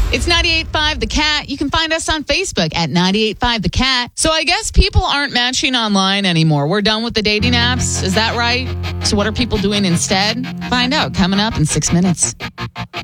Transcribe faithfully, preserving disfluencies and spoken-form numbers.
It's ninety-eight point five The Cat. You can find us on Facebook at ninety-eight point five The Cat. So I guess people aren't matching online anymore. We're done with the dating apps. Is that right? So what are people doing instead? Find out coming up in six minutes.